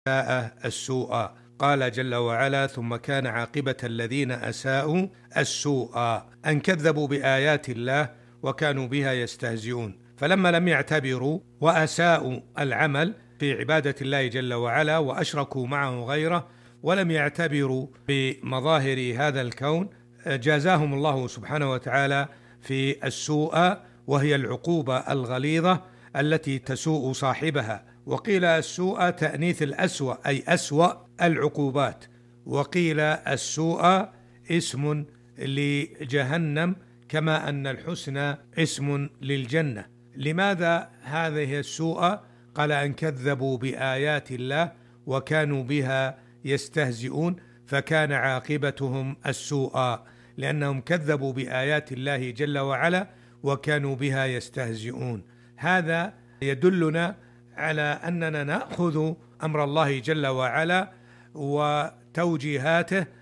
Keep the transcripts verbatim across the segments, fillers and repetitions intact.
أساء السوء. قال جل وعلا: ثم كان عاقبة الذين أساءوا السوء أن كذبوا بآيات الله وكانوا بها يستهزئون. فلما لم يعتبروا وأساءوا العمل في عبادة الله جل وعلا وأشركوا معه غيره ولم يعتبروا بمظاهر هذا الكون، جازاهم الله سبحانه وتعالى في السوء، وهي العقوبة الغليظة التي تسوء صاحبها. وقيل السوء تأنيث الأسوأ أي أسوأ العقوبات، وقيل السوء اسم لجهنم كما أن الحسنى اسم للجنة. لماذا هذه السوء؟ قال: أن كذبوا بآيات الله وكانوا بها يستهزئون، فكان عاقبتهم السوء لأنهم كذبوا بآيات الله جل وعلا وكانوا بها يستهزئون. هذا يدلنا على أننا نأخذ أمر الله جل وعلا وتوجيهاته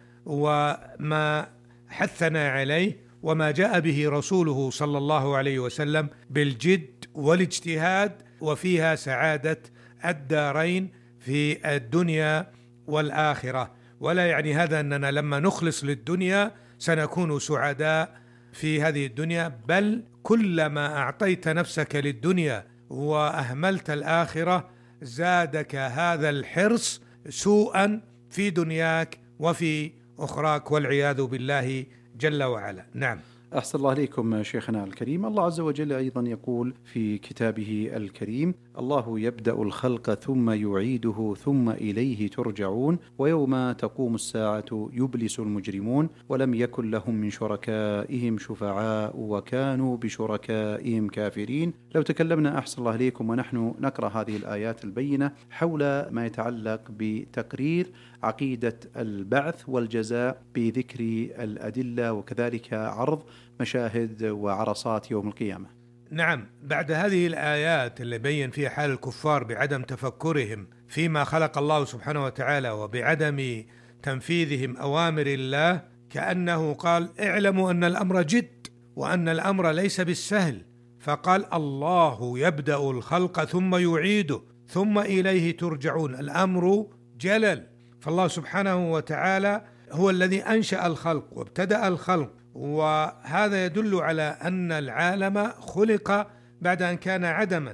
وما حثنا عليه وما جاء به رسوله صلى الله عليه وسلم بالجد والاجتهاد، وفيها سعادة الدارين في الدنيا والآخرة. ولا يعني هذا أننا لما نخلص للدنيا سنكون سعداء في هذه الدنيا، بل كلما أعطيت نفسك للدنيا وأهملت الآخرة زادك هذا الحرص سوءا في دنياك وفي أخراك، والعياذ بالله جل وعلا. نعم. أحسن الله عليكم شيخنا الكريم. الله عز وجل أيضا يقول في كتابه الكريم: الله يبدأ الخلق ثم يعيده ثم إليه ترجعون ويوم تقوم الساعة يبلس المجرمون ولم يكن لهم من شركائهم شفعاء وكانوا بشركائهم كافرين. لو تكلمنا أحسن الله عليكم ونحن نقرأ هذه الآيات البينة حول ما يتعلق بتقرير عقيدة البعث والجزاء بذكر الأدلة وكذلك عرض مشاهد وعرصات يوم القيامة. نعم، بعد هذه الآيات اللي بين فيها حال الكفار بعدم تفكرهم فيما خلق الله سبحانه وتعالى وبعدم تنفيذهم أوامر الله، كأنه قال: اعلموا أن الأمر جد وأن الأمر ليس بالسهل. فقال: الله يبدأ الخلق ثم يعيده ثم إليه ترجعون. الأمر جلل، فالله سبحانه وتعالى هو الذي أنشأ الخلق وابتدأ الخلق، وهذا يدل على أن العالم خلق بعد أن كان عدما،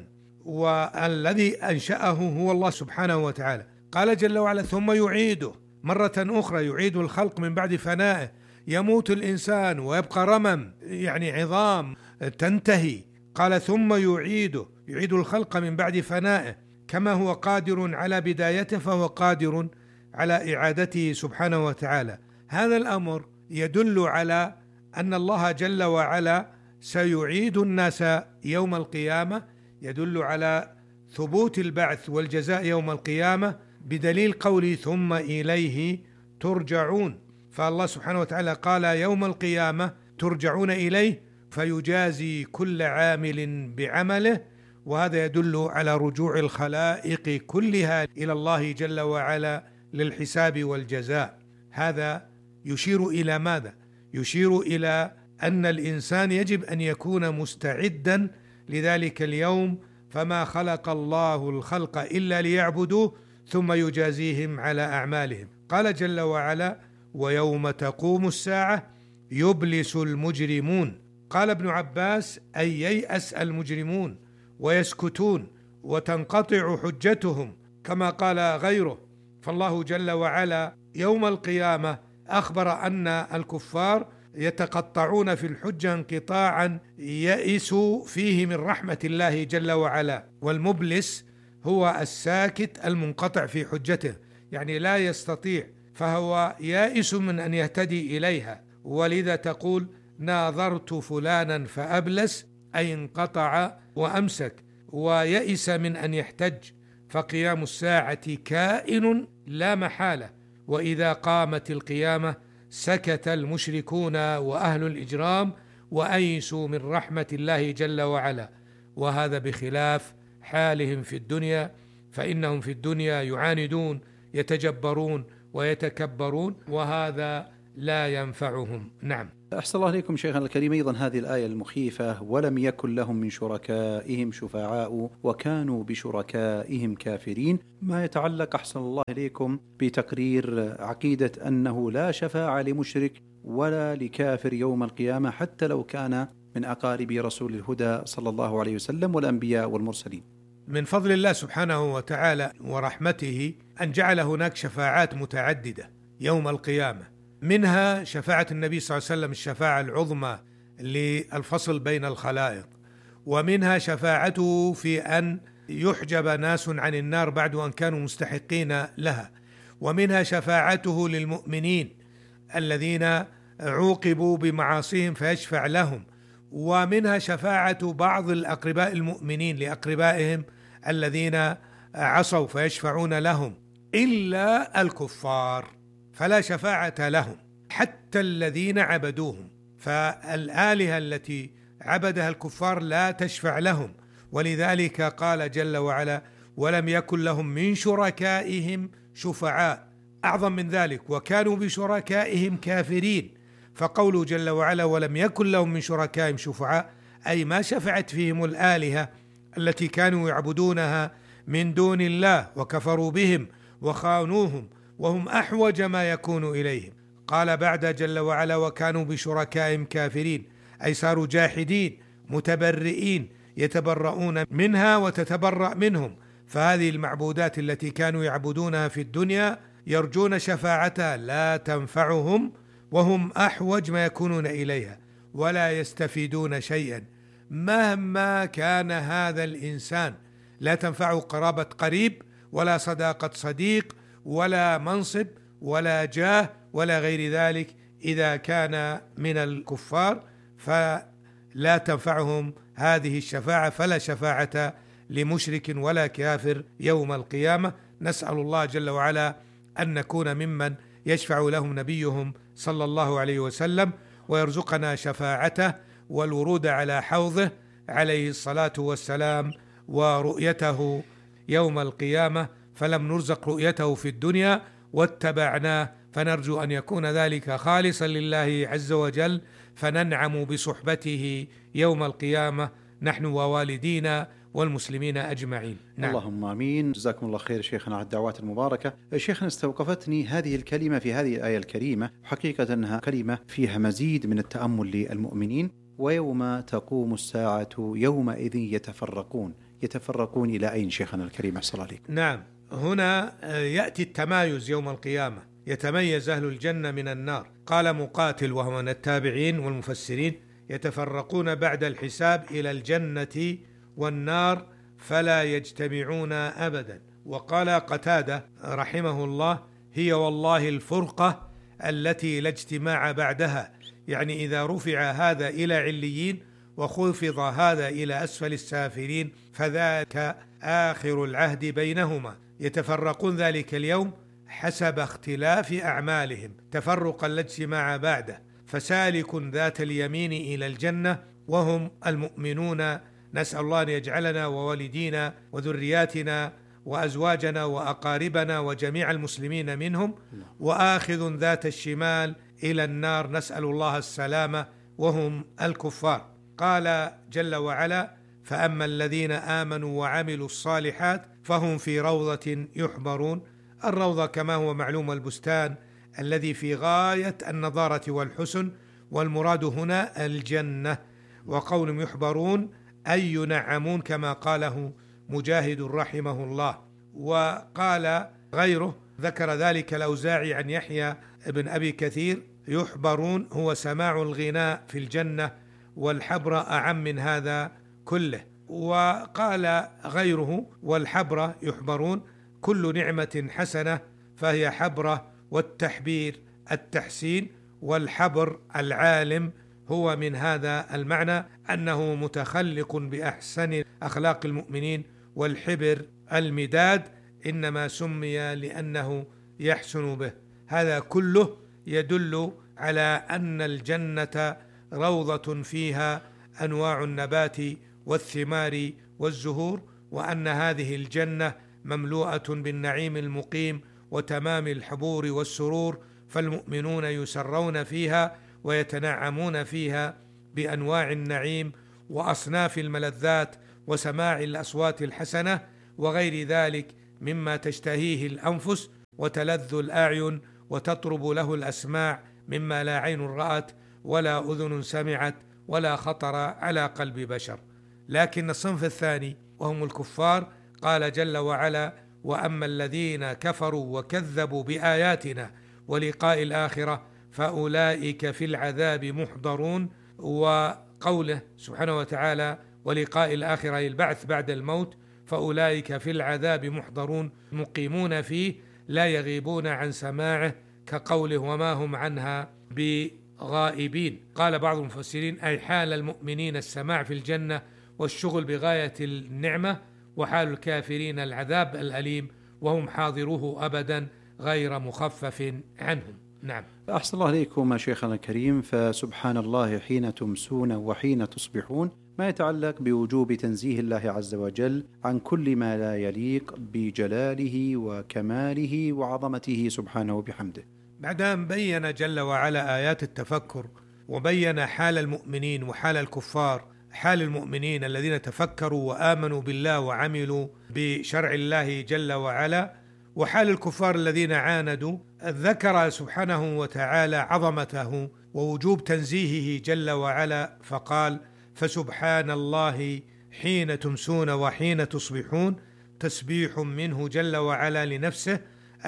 والذي أنشأه هو الله سبحانه وتعالى. قال جل وعلا: ثم يعيده مرة أخرى، يعيد الخلق من بعد فنائه. يموت الإنسان ويبقى رمم، يعني عظام تنتهي. قال: ثم يعيده، يعيد الخلق من بعد فنائه، كما هو قادر على بدايته فهو قادر على إعادته سبحانه وتعالى. هذا الأمر يدل على أن الله جل وعلا سيعيد الناس يوم القيامة، يدل على ثبوت البعث والجزاء يوم القيامة بدليل قوله: ثم إليه ترجعون. فالله سبحانه وتعالى قال: يوم القيامة ترجعون إليه فيجازي كل عامل بعمله، وهذا يدل على رجوع الخلائق كلها إلى الله جل وعلا للحساب والجزاء. هذا يشير إلى ماذا؟ يشير إلى أن الإنسان يجب أن يكون مستعدا لذلك اليوم، فما خلق الله الخلق إلا ليعبدوه ثم يجازيهم على أعمالهم. قال جل وعلا: ويوم تقوم الساعة يبلس المجرمون. قال ابن عباس: أي ييأس المجرمون ويسكتون وتنقطع حجتهم، كما قال غيره. فالله جل وعلا يوم القيامة أخبر أن الكفار يتقطعون في الحجة انقطاعا يئسوا فيه من رحمة الله جل وعلا. والمبلس هو الساكت المنقطع في حجته، يعني لا يستطيع، فهو يائس من أن يهتدي إليها. ولذا تقول: ناظرت فلانا فأبلس، أي انقطع وأمسك ويئس من أن يحتج. فقيام الساعة كائن لا محالة، وإذا قامت القيامة سكت المشركون وأهل الإجرام وأيسوا من رحمة الله جل وعلا. وهذا بخلاف حالهم في الدنيا، فإنهم في الدنيا يعاندون يتجبرون ويتكبرون، وهذا لا ينفعهم. نعم. أحسن الله إليكم شيخنا الكريم. أيضا هذه الآية المخيفة: ولم يكن لهم من شركائهم شفعاء وكانوا بشركائهم كافرين، ما يتعلق أحسن الله إليكم بتقرير عقيدة أنه لا شفاعة لمشرك ولا لكافر يوم القيامة حتى لو كان من أقارب رسول الهدى صلى الله عليه وسلم والأنبياء والمرسلين. من فضل الله سبحانه وتعالى ورحمته أن جعل هناك شفاعات متعددة يوم القيامة، منها شفاعة النبي صلى الله عليه وسلم الشفاعة العظمى للفصل بين الخلائق، ومنها شفاعته في أن يحجب ناس عن النار بعد أن كانوا مستحقين لها، ومنها شفاعته للمؤمنين الذين عوقبوا بمعاصيهم فيشفع لهم، ومنها شفاعة بعض الأقرباء المؤمنين لأقربائهم الذين عصوا فيشفعون لهم، إلا الكفار فلا شفاعة لهم حتى الذين عبدوهم، فالآلهة التي عبدها الكفار لا تشفع لهم، ولذلك قال جل وعلا: ولم يكن لهم من شركائهم شفعاء. أعظم من ذلك: وكانوا بشركائهم كافرين. فقوله جل وعلا ولم يكن لهم من شركائهم شفعاء أي ما شفعت فيهم الآلهة التي كانوا يعبدونها من دون الله وكفروا بهم وخانوهم وهم أحوج ما يكون إليهم. قال بعد جل وعلا: وكانوا بشركائهم كافرين، أي صاروا جاحدين متبرئين يتبرؤون منها وتتبرأ منهم. فهذه المعبودات التي كانوا يعبدونها في الدنيا يرجون شفاعتها لا تنفعهم وهم أحوج ما يكونون إليها ولا يستفيدون شيئا مهما كان هذا الإنسان. لا تنفع قرابة قريب ولا صداقة صديق ولا منصب ولا جاه ولا غير ذلك. إذا كان من الكفار فلا تنفعهم هذه الشفاعة، فلا شفاعة لمشرك ولا كافر يوم القيامة. نسأل الله جل وعلا أن نكون ممن يشفع لهم نبيهم صلى الله عليه وسلم، ويرزقنا شفاعته والورود على حوضه عليه الصلاة والسلام ورؤيته يوم القيامة، فلم نرزق رؤيته في الدنيا واتبعناه، فنرجو أن يكون ذلك خالصا لله عز وجل، فننعم بصحبته يوم القيامة نحن ووالدينا والمسلمين أجمعين. نعم. اللهم آمين. جزاكم الله خير شيخنا على الدعوات المباركة. شيخنا استوقفتني هذه الكلمة في هذه الآية الكريمة، حقيقة أنها كلمة فيها مزيد من التأمل للمؤمنين. ويوم تقوم الساعة يومئذ يتفرقون. يتفرقون إلى أين شيخنا الكريم أحسن الله عليك؟ نعم، هنا يأتي التمايز يوم القيامة، يتميز أهل الجنة من النار. قال مقاتل وهو من التابعين والمفسرين: يتفرقون بعد الحساب إلى الجنة والنار فلا يجتمعون أبدا. وقال قتادة رحمه الله: هي والله الفرقة التي لا اجتماع بعدها، يعني إذا رفع هذا إلى عليين وخفض هذا إلى أسفل السافلين فذاك آخر العهد بينهما. يتفرقون ذلك اليوم حسب اختلاف أعمالهم تفرقا لا اجتماع بعده، فسالك ذات اليمين إلى الجنة وهم المؤمنون، نسأل الله أن يجعلنا ووالدينا وذرياتنا وأزواجنا وأقاربنا وجميع المسلمين منهم، وآخذ ذات الشمال إلى النار، نسأل الله السلامة، وهم الكفار. قال جل وعلا: فأما الذين آمنوا وعملوا الصالحات فهم في روضة يحبرون. الروضة كما هو معلوم البستان الذي في غاية النضارة والحسن، والمراد هنا الجنة. وقول يحبرون أي ينعمون كما قاله مجاهد رحمه الله. وقال غيره ذكر ذلك الأوزاعي عن يحيى بن أبي كثير: يحبرون هو سماع الغناء في الجنة، والحبر أعم من هذا كله. وقال غيره: والحبر يحبرون كل نعمة حسنة فهي حبرة، والتحبير التحسين، والحبر العالم. هو من هذا المعنى أنه متخلق بأحسن أخلاق المؤمنين، والحبر المداد إنما سمي لأنه يحسن به. هذا كله يدل على أن الجنة روضة فيها أنواع النبات والثمار والزهور، وأن هذه الجنة مملوءة بالنعيم المقيم وتمام الحبور والسرور، فالمؤمنون يسرون فيها ويتنعمون فيها بأنواع النعيم وأصناف الملذات وسماع الأصوات الحسنة وغير ذلك مما تشتهيه الأنفس وتلذ الأعين وتطرب له الأسماع مما لا عين رأت ولا أذن سمعت ولا خطر على قلب بشر. لكن الصنف الثاني وهم الكفار قال جل وعلا: وأما الذين كفروا وكذبوا بآياتنا ولقاء الآخرة فأولئك في العذاب محضرون. وقوله سبحانه وتعالى: ولقاء الآخرة البعث بعد الموت، فأولئك في العذاب محضرون مقيمون فيه لا يغيبون عن سماعه، كقوله: وما هم عنها بغائبين. قال بعض المفسرين: أي حال المؤمنين السماع في الجنة والشغل بغاية النعمة، وحال الكافرين العذاب الأليم وهم حاضروه أبدا غير مخفف عنهم. نعم. أحسن الله عليكم شيخنا الكريم. فسبحان الله حين تمسون وحين تصبحون، ما يتعلق بوجوب تنزيه الله عز وجل عن كل ما لا يليق بجلاله وكماله وعظمته سبحانه وبحمده. بعد أن بين جل وعلا آيات التفكر وبين حال المؤمنين وحال الكفار، حال المؤمنين الذين تفكروا وآمنوا بالله وعملوا بشرع الله جل وعلا، وحال الكفار الذين عاندوا، ذكر سبحانه وتعالى عظمته ووجوب تنزيهه جل وعلا، فقال: فسبحان الله حين تمسون وحين تصبحون، تسبيح منه جل وعلا لنفسه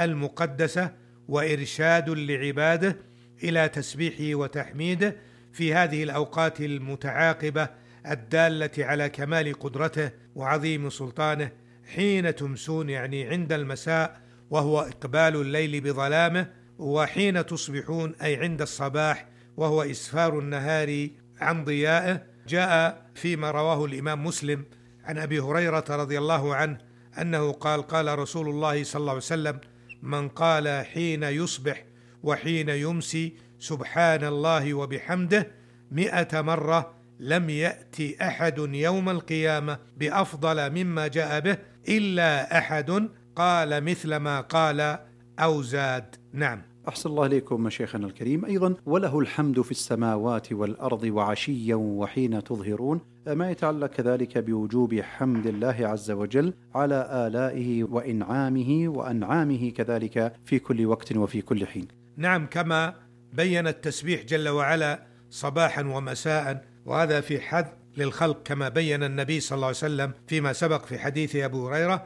المقدسة وإرشاد لعباده إلى تسبيحه وتحميده في هذه الأوقات المتعاقبة الدالة على كمال قدرته وعظيم سلطانه. حين تمسون يعني عند المساء وهو إقبال الليل بظلامه، وحين تصبحون أي عند الصباح وهو إسفار النهار عن ضيائه. جاء فيما رواه الإمام مسلم عن أبي هريرة رضي الله عنه أنه قال: قال رسول الله صلى الله عليه وسلم: من قال حين يصبح وحين يمسي سبحان الله وبحمده مئة مرة لم يأتي أحد يوم القيامة بأفضل مما جاء به إلا أحد قال مثل ما قال أو زاد. نعم. أحسن الله إليكم شيخنا الكريم. أيضا: وله الحمد في السماوات والأرض وعشيا وحين تظهرون، ما يتعلق كذلك بوجوب حمد الله عز وجل على آلائه وإنعامه وأنعامه كذلك في كل وقت وفي كل حين. نعم، كما بين التسبيح جل وعلا صباحا ومساء، وهذا في حد للخلق كما بين النبي صلى الله عليه وسلم فيما سبق في حديث أبي هريرة،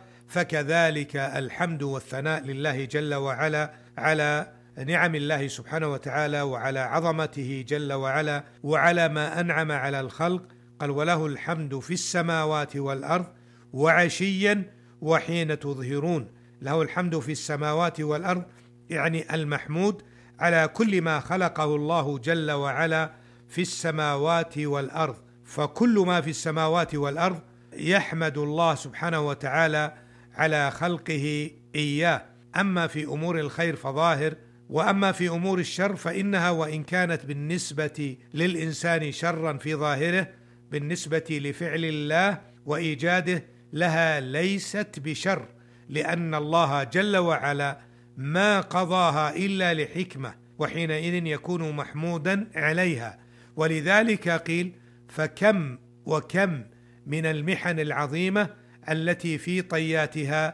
فكذلك الحمد والثناء لله جل وعلا على نعم الله سبحانه وتعالى وعلى عظمته جل وعلا وعلى ما أنعم على الخلق. قال: وله الحمد في السماوات والأرض وعشيا وحين تظهرون. له الحمد في السماوات والأرض يعني المحمود على كل ما خلقه الله جل وعلا في السماوات والأرض، فكل ما في السماوات والأرض يحمد الله سبحانه وتعالى على خلقه إياه. أما في أمور الخير فظاهر، وأما في أمور الشر فإنها وإن كانت بالنسبة للإنسان شرا في ظاهره، بالنسبة لفعل الله وإيجاده لها ليست بشر، لأن الله جل وعلا ما قضاها إلا لحكمة، وحينئذ يكون محمودا عليها. ولذلك قيل: فكم وكم من المحن العظيمة التي في طياتها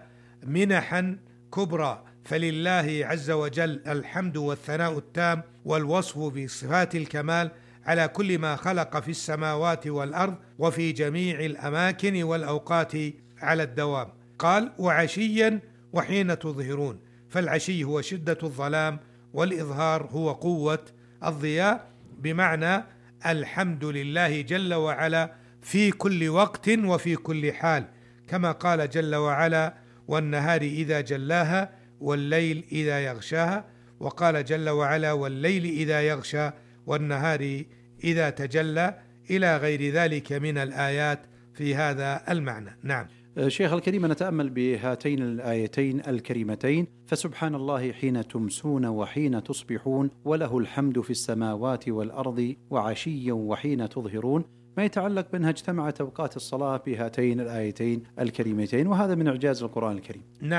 منحا كبرى، فلله عز وجل الحمد والثناء التام والوصف بصفات الكمال على كل ما خلق في السماوات والأرض وفي جميع الأماكن والأوقات على الدوام. قال: وعشيا وحين تظهرون، فالعشي هو شدة الظلام والإظهار هو قوة الضياء، بمعنى الحمد لله جل وعلا في كل وقت وفي كل حال، كما قال جل وعلا: والنهار إذا جلاها والليل إذا يغشاها، وقال جل وعلا: والليل إذا يغشى والنهار إذا تجلى، إلى غير ذلك من الآيات في هذا المعنى. نعم. شيخ الكريم، نتأمل بهاتين الآيتين الكريمتين: فسبحان الله حين تمسون وحين تصبحون، وله الحمد في السماوات والأرض وعشيا وحين تظهرون، ما يتعلق بأنها اجتمعت أوقات الصلاة بهاتين الآيتين الكريمتين، وهذا من إعجاز القرآن الكريم. نعم،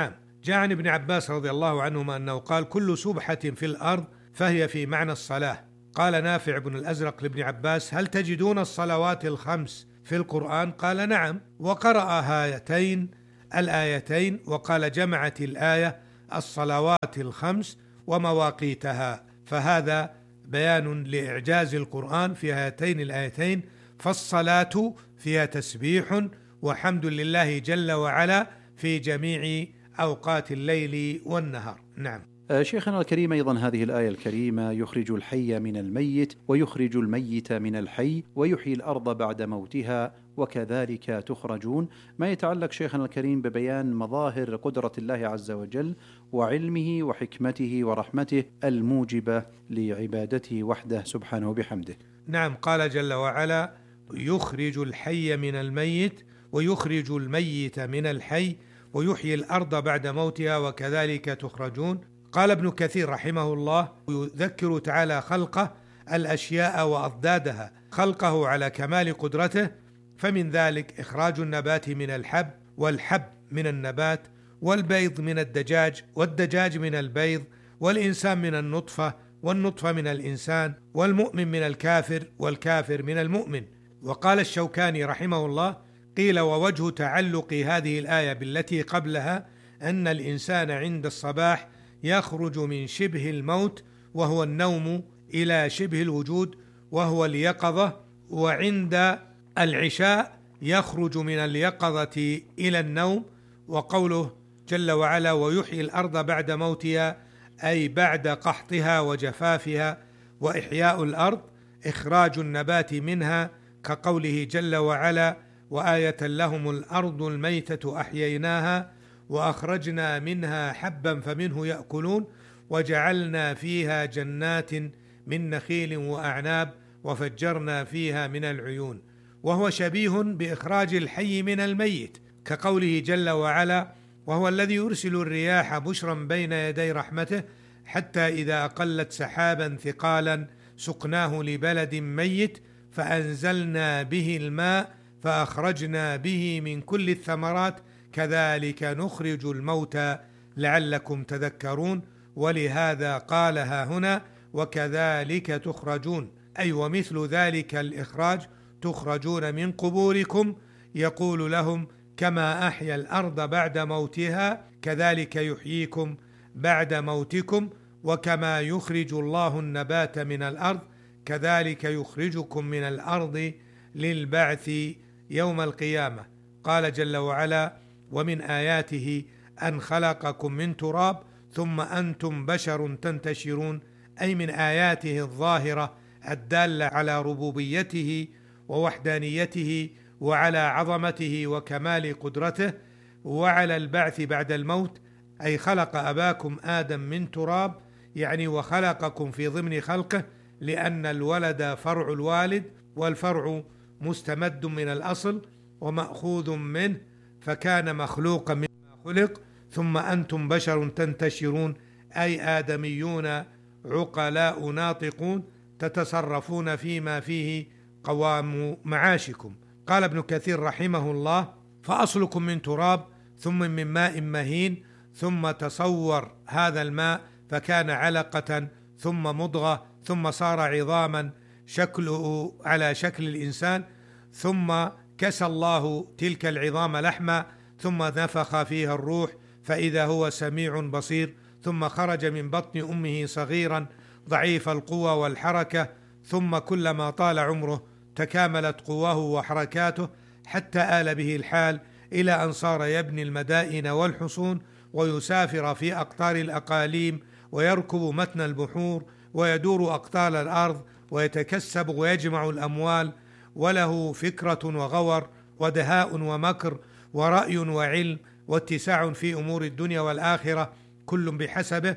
جاء عن ابن عباس رضي الله عنهما أنه قال: كل سبحة في الأرض فهي في معنى الصلاة. قال نافع بن الأزرق لابن عباس: هل تجدون الصلوات الخمس في القرآن؟ قال: نعم. وقرأ هاتين الآيتين وقال: جمعت الآية الصلوات الخمس ومواقيتها. فهذا بيان لإعجاز القرآن في هاتين الآيتين، فالصلاة فيها تسبيح وحمد لله جل وعلا في جميع أوقات الليل والنهار. نعم. شيخنا الكريم، أيضا هذه الآية الكريمة: يخرج الحي من الميت ويخرج الميت من الحي ويحيي الأرض بعد موتها وكذلك تخرجون، ما يتعلق شيخنا الكريم ببيان مظاهر قدرة الله عز وجل وعلمه وحكمته ورحمته الموجبة لعبادته وحده سبحانه وبحمده. نعم، قال جل وعلا: يخرج الحي من الميت ويخرج الميت من الحي ويحيي الأرض بعد موتها وكذلك تخرجون. قال ابن كثير رحمه الله: يذكر تعالى خلقه الأشياء وأضدادها، خلقه على كمال قدرته، فمن ذلك إخراج النبات من الحب، والحب من النبات، والبيض من الدجاج، والدجاج من البيض، والإنسان من النطفة، والنطفة من الإنسان، والمؤمن من الكافر، والكافر من المؤمن. وقال الشوكاني رحمه الله: قيل ووجه تعلق هذه الآية بالتي قبلها أن الإنسان عند الصباح يخرج من شبه الموت وهو النوم إلى شبه الوجود وهو اليقظة، وعند العشاء يخرج من اليقظة إلى النوم. وقوله جل وعلا: ويحيي الأرض بعد موتها، أي بعد قحطها وجفافها. وإحياء الأرض إخراج النبات منها، كقوله جل وعلا: وآية لهم الأرض الميتة أحييناها وأخرجنا منها حبا فمنه يأكلون وجعلنا فيها جنات من نخيل وأعناب وفجرنا فيها من العيون. وهو شبيه بإخراج الحي من الميت، كقوله جل وعلا: وهو الذي يرسل الرياح بشرا بين يدي رحمته حتى إذا أقلت سحابا ثقالا سقناه لبلد ميت فأنزلنا به الماء فأخرجنا به من كل الثمرات كذلك نخرج الموتى لعلكم تذكرون. ولهذا قالها هنا: وكذلك تخرجون، أي ومثل ذلك الإخراج تخرجون من قبوركم. يقول لهم: كما أحيا الأرض بعد موتها كذلك يحييكم بعد موتكم، وكما يخرج الله النبات من الأرض كذلك يخرجكم من الأرض للبعث يوم القيامة. قال جل وعلا: ومن آياته أن خلقكم من تراب ثم أنتم بشر تنتشرون، أي من آياته الظاهرة الدالة على ربوبيته ووحدانيته وعلى عظمته وكمال قدرته وعلى البعث بعد الموت، أي خلق أباكم آدم من تراب، يعني وخلقكم في ضمن خلقه، لأن الولد فرع الوالد والفرع مستمد من الأصل ومأخوذ منه، فكان مخلوقا مما خلق. ثم أنتم بشر تنتشرون، أي آدميون عقلاء ناطقون تتصرفون فيما فيه قوام معاشكم. قال ابن كثير رحمه الله: فأصلكم من تراب ثم من ماء مهين، ثم تصور هذا الماء فكان علقة ثم مضغة ثم صار عظاما شكله على شكل الإنسان، ثم كسى الله تلك العظام لحما ثم نفخ فيها الروح فإذا هو سميع بصير، ثم خرج من بطن أمه صغيرا ضعيف القوى والحركة، ثم كلما طال عمره تكاملت قواه وحركاته حتى آل به الحال إلى أن صار يبني المدائن والحصون ويسافر في أقطار الأقاليم ويركب متن البحور ويدور أقطار الأرض ويتكسب ويجمع الأموال، وله فكرة وغور ودهاء ومكر ورأي وعلم واتساع في أمور الدنيا والآخرة، كل بحسبه.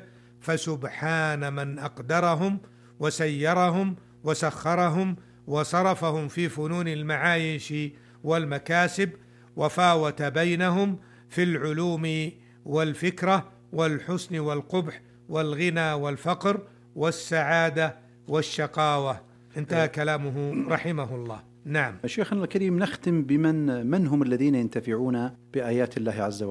فسبحان من أقدرهم وسيرهم وسخرهم وصرفهم في فنون المعايش والمكاسب، وفاوت بينهم في العلوم والفكرة والحسن والقبح والغنى والفقر والسعادة والشقاوة. انتهى كلامه رحمه الله. نعم. شيخنا الكريم، نختم بمن من هم الذين ينتفعون بآيات الله عز وجل؟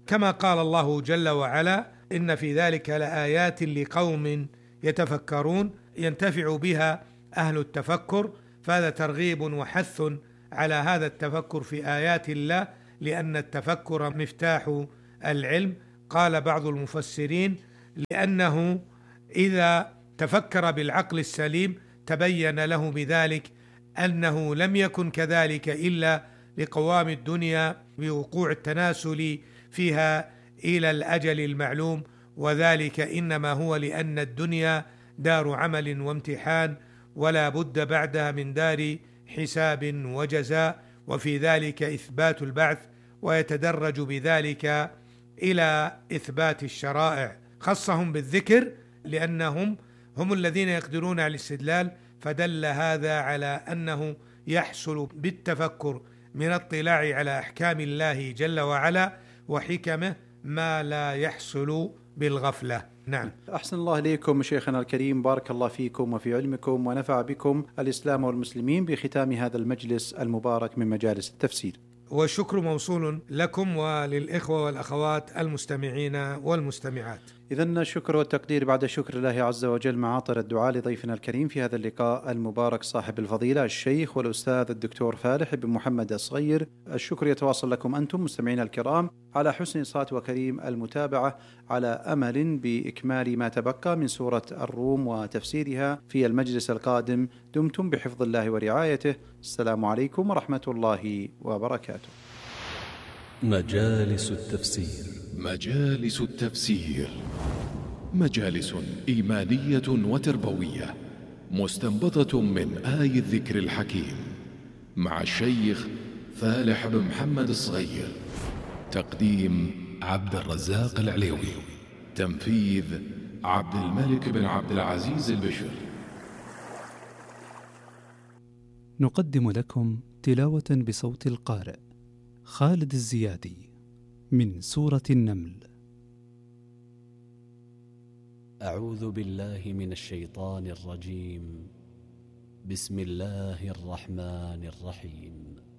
كما قال الله جل وعلا: إن في ذلك لآيات لقوم يتفكرون، ينتفع بها أهل التفكر. فهذا ترغيب وحث على هذا التفكر في آيات الله، لأن التفكر مفتاح العلم. قال بعض المفسرين: لأنه إذا تفكر بالعقل السليم تبين له بذلك أنه لم يكن كذلك إلا لقوام الدنيا بوقوع التناسل فيها إلى الأجل المعلوم، وذلك إنما هو لأن الدنيا دار عمل وامتحان، ولا بد بعدها من دار حساب وجزاء، وفي ذلك إثبات البعث، ويتدرج بذلك إلى إثبات الشرائع. خصهم بالذكر لأنهم هم الذين يقدرون على الاستدلال، فدل هذا على أنه يحصل بالتفكر من الاطلاع على أحكام الله جل وعلا وحكمه ما لا يحصل بالغفلة. نعم. أحسن الله إليكم شيخنا الكريم، بارك الله فيكم وفي علمكم، ونفع بكم الإسلام والمسلمين بختام هذا المجلس المبارك من مجالس التفسير. والشكر موصول لكم وللإخوة والأخوات المستمعين والمستمعات. إذن الشكر والتقدير بعد شكر الله عز وجل معاطر الدعاء لضيفنا الكريم في هذا اللقاء المبارك صاحب الفضيلة الشيخ والأستاذ الدكتور فالح بن محمد الصغير. الشكر يتواصل لكم أنتم مستمعين الكرام على حسن صوت وكريم المتابعة، على أمل بإكمال ما تبقى من سورة الروم وتفسيرها في المجلس القادم. دمتم بحفظ الله ورعايته. السلام عليكم ورحمة الله وبركاته. مجالس التفسير. مجالس التفسير مجالس إيمانية وتربوية مستنبطة من آي الذكر الحكيم، مع الشيخ فالح بن محمد الصغير. تقديم عبد الرزاق العليوي. تنفيذ عبد الملك بن عبد العزيز البشر. نقدم لكم تلاوة بصوت القارئ خالد الزيادي من سورة النمل. أعوذ بالله من الشيطان الرجيم. بسم الله الرحمن الرحيم.